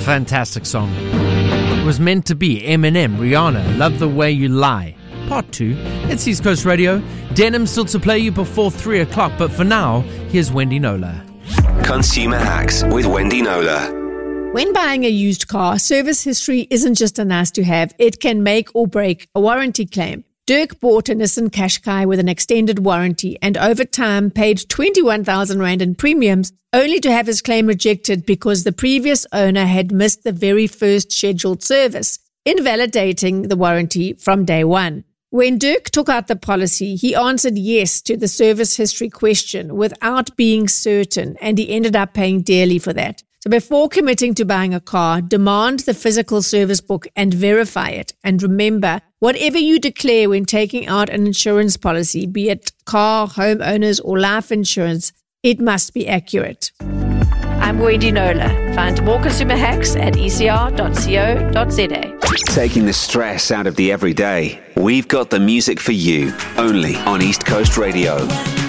fantastic song. It was meant to be. Eminem, Rihanna, Love the Way You Lie. Part 2. It's East Coast Radio. Denim still to play you before 3 o'clock, but for now, here's Wendy Knowler. Consumer Hacks with Wendy Knowler. When buying a used car, service history isn't just a nice to have. It can make or break a warranty claim. Dirk bought a Nissan Qashqai with an extended warranty and over time paid 21,000 Rand in premiums, only to have his claim rejected because the previous owner had missed the very first scheduled service, invalidating the warranty from day one. When Dirk took out the policy, he answered yes to the service history question without being certain, and he ended up paying dearly for that. So before committing to buying a car, demand the physical service book and verify it. And remember, whatever you declare when taking out an insurance policy, be it car, homeowners, or life insurance, it must be accurate. I'm Wendy Knowler. Find more consumer hacks at ecr.co.za. Taking the stress out of the everyday. We've got the music for you, only on East Coast Radio.